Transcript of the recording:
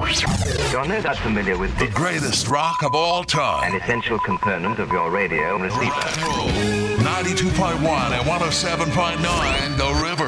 You're no doubt familiar with The this, greatest rock of all time. an essential component of your radio receiver. Rock and roll. 92.1 and 107.9 The River.